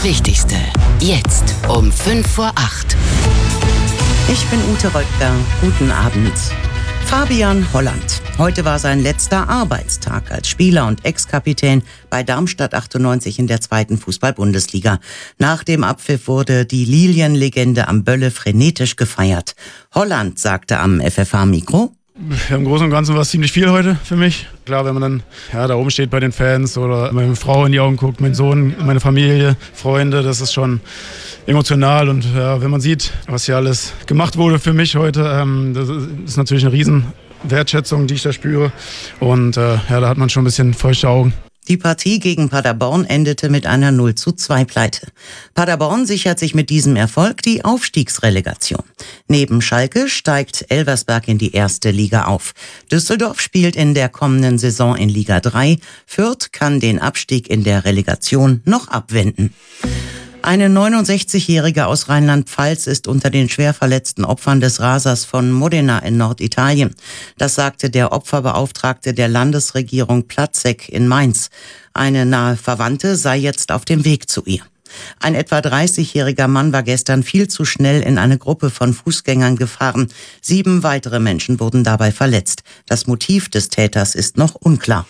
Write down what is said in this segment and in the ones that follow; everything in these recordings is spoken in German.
Das Wichtigste. Jetzt um 7:55. Ich bin Ute Röttger. Guten Abend. Fabian Holland. Heute war sein letzter Arbeitstag als Spieler und Ex-Kapitän bei Darmstadt 98 in der 2. Fußball-Bundesliga. Nach dem Abpfiff wurde die Lilienlegende am Bölle frenetisch gefeiert. Holland sagte am FFH-Mikro: Im Großen und Ganzen war es ziemlich viel heute für mich. Klar, wenn man dann da oben steht bei den Fans oder meine Frau in die Augen guckt, mein Sohn, meine Familie, Freunde, das ist schon emotional. Und wenn man sieht, was hier alles gemacht wurde für mich heute, das ist natürlich eine Riesenwertschätzung, die ich da spüre. Und da hat man schon ein bisschen feuchte Augen. Die Partie gegen Paderborn endete mit einer 0:2-Pleite. Paderborn sichert sich mit diesem Erfolg die Aufstiegsrelegation. Neben Schalke steigt Elversberg in die 1. Liga auf. Düsseldorf spielt in der kommenden Saison in Liga 3. Fürth kann den Abstieg in der Relegation noch abwenden. Eine 69-Jährige aus Rheinland-Pfalz ist unter den schwer verletzten Opfern des Rasers von Modena in Norditalien. Das sagte der Opferbeauftragte der Landesregierung Platzek in Mainz. Eine nahe Verwandte sei jetzt auf dem Weg zu ihr. Ein etwa 30-jähriger Mann war gestern viel zu schnell in eine Gruppe von Fußgängern gefahren. 7 weitere Menschen wurden dabei verletzt. Das Motiv des Täters ist noch unklar.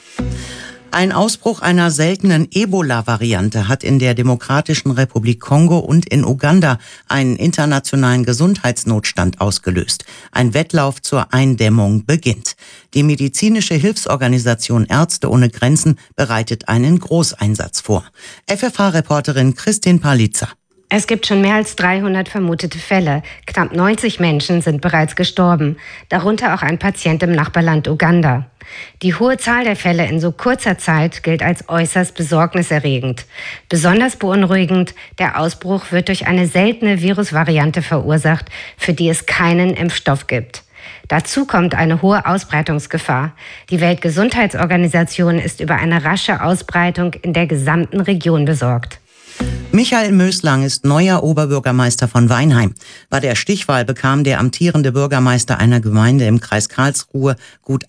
Ein Ausbruch einer seltenen Ebola-Variante hat in der Demokratischen Republik Kongo und in Uganda einen internationalen Gesundheitsnotstand ausgelöst. Ein Wettlauf zur Eindämmung beginnt. Die medizinische Hilfsorganisation Ärzte ohne Grenzen bereitet einen Großeinsatz vor. FFH-Reporterin Christine Palitzer. Es gibt schon mehr als 300 vermutete Fälle. Knapp 90 Menschen sind bereits gestorben, darunter auch ein Patient im Nachbarland Uganda. Die hohe Zahl der Fälle in so kurzer Zeit gilt als äußerst besorgniserregend. Besonders beunruhigend, der Ausbruch wird durch eine seltene Virusvariante verursacht, für die es keinen Impfstoff gibt. Dazu kommt eine hohe Ausbreitungsgefahr. Die Weltgesundheitsorganisation ist über eine rasche Ausbreitung in der gesamten Region besorgt. Michael Möslang ist neuer Oberbürgermeister von Weinheim. Bei der Stichwahl bekam der amtierende Bürgermeister einer Gemeinde im Kreis Karlsruhe gut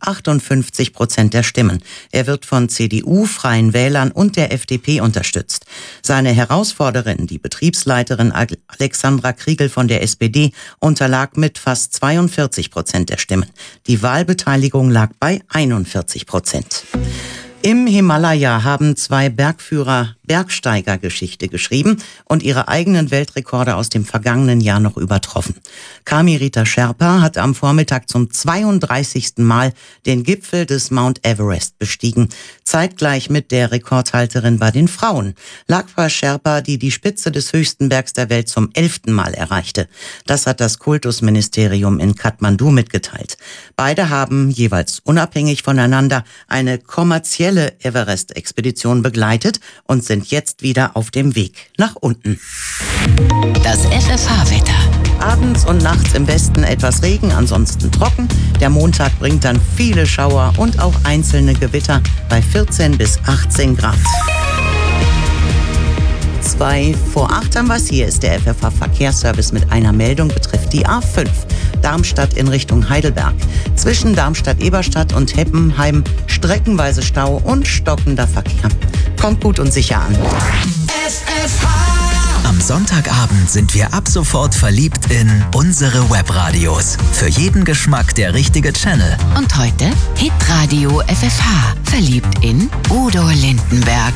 58% der Stimmen. Er wird von CDU, Freien Wählern und der FDP unterstützt. Seine Herausforderin, die Betriebsleiterin Alexandra Kriegel von der SPD, unterlag mit fast 42% der Stimmen. Die Wahlbeteiligung lag bei 41%. Im Himalaya haben 2 Bergführer Bergsteigergeschichte geschrieben und ihre eigenen Weltrekorde aus dem vergangenen Jahr noch übertroffen. Kamirita Sherpa hat am Vormittag zum 32. Mal den Gipfel des Mount Everest bestiegen, zeitgleich mit der Rekordhalterin bei den Frauen. Lakpa Sherpa, die Spitze des höchsten Bergs der Welt zum 11. Mal erreichte. Das hat das Kultusministerium in Kathmandu mitgeteilt. Beide haben jeweils unabhängig voneinander eine kommerzielle Everest-Expedition begleitet und sind jetzt wieder auf dem Weg nach unten. Das FFH-Wetter. Abends und nachts im Westen etwas Regen, ansonsten trocken. Der Montag bringt dann viele Schauer und auch einzelne Gewitter bei 14 bis 18 Grad. 7:55 haben wir es. Hier ist der FFH-Verkehrsservice mit einer Meldung, betrifft die A5. Darmstadt in Richtung Heidelberg. Zwischen Darmstadt-Eberstadt und Heppenheim streckenweise Stau und stockender Verkehr. Kommt gut und sicher an. Am Sonntagabend sind wir ab sofort verliebt in unsere Webradios. Für jeden Geschmack der richtige Channel. Und heute Hitradio FFH. Verliebt in Udo Lindenberg.